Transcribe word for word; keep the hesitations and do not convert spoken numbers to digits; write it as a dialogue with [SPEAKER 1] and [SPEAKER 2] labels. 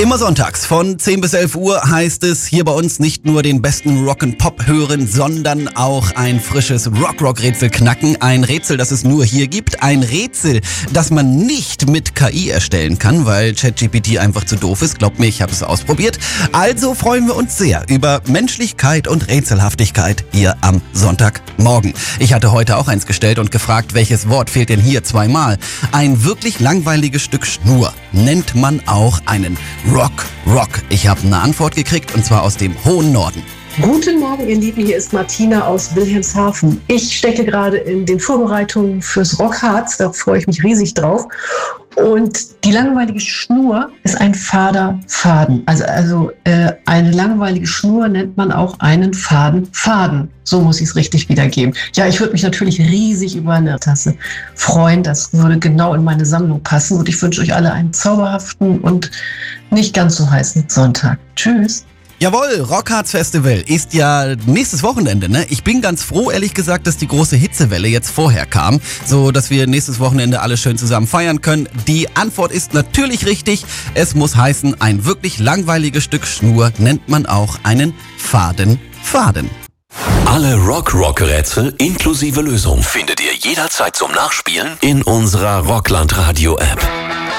[SPEAKER 1] Immer sonntags von zehn bis elf Uhr heißt es hier bei uns nicht nur den besten Rock'n'Pop hören, sondern auch ein frisches Rock-Rock-Rätsel knacken. Ein Rätsel, das es nur hier gibt. Ein Rätsel, das man nicht mit K I erstellen kann, weil ChatGPT einfach zu doof ist. Glaubt mir, ich habe es ausprobiert. Also freuen wir uns sehr über Menschlichkeit und Rätselhaftigkeit hier am Sonntagmorgen. Ich hatte heute auch eins gestellt und gefragt, welches Wort fehlt denn hier zweimal? Ein wirklich langweiliges Stück Schnur nennt man auch einen Rock, Rock. Ich habe eine Antwort gekriegt und zwar aus dem hohen Norden.
[SPEAKER 2] Guten Morgen, ihr Lieben, hier ist Martina aus Wilhelmshaven. Ich stecke gerade in den Vorbereitungen fürs Rockharz, da freue ich mich riesig drauf. Und die langweilige Schnur ist ein fader Faden. Also, also äh, eine langweilige Schnur nennt man auch einen faden Faden. So muss ich es richtig wiedergeben. Ja, ich würde mich natürlich riesig über eine Tasse freuen. Das würde genau in meine Sammlung passen. Und ich wünsche euch alle einen zauberhaften und nicht ganz so heißen Sonntag. Tschüss.
[SPEAKER 1] Jawohl, Rockharz Festival ist ja nächstes Wochenende, ne? Ich bin ganz froh, ehrlich gesagt, dass die große Hitzewelle jetzt vorher kam, so dass wir nächstes Wochenende alle schön zusammen feiern können. Die Antwort ist natürlich richtig. Es muss heißen, ein wirklich langweiliges Stück Schnur nennt man auch einen faden Faden.
[SPEAKER 3] Alle Rock-Rock-Rätsel inklusive Lösung findet ihr jederzeit zum Nachspielen in unserer Rockland Radio App.